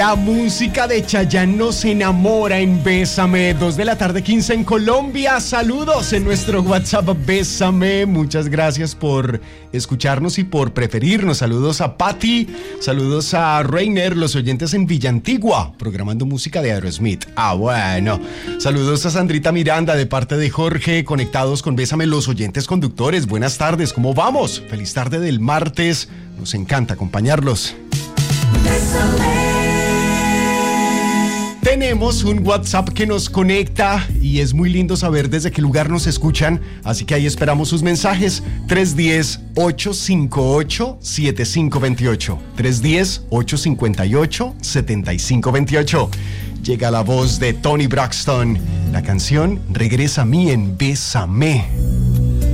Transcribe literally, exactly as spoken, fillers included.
La música de Chayanne nos enamora en Bésame, dos de la tarde quince en Colombia. Saludos en nuestro WhatsApp Bésame. Muchas gracias por escucharnos y por preferirnos. Saludos a Patty, saludos a Reiner, los oyentes en Villa Antigua, programando música de Aerosmith. Ah, bueno. Saludos a Sandrita Miranda de parte de Jorge, conectados con Bésame, los oyentes conductores. Buenas tardes, ¿cómo vamos? Feliz tarde del martes. Nos encanta acompañarlos. Bésame. Tenemos un WhatsApp que nos conecta y es muy lindo saber desde qué lugar nos escuchan, así que ahí esperamos sus mensajes. tres uno cero, ocho cinco ocho, siete cinco dos ocho. tres uno cero, ocho cinco ocho, siete cinco dos ocho. Llega la voz de Toni Braxton. La canción Regresa a mí en Bésame.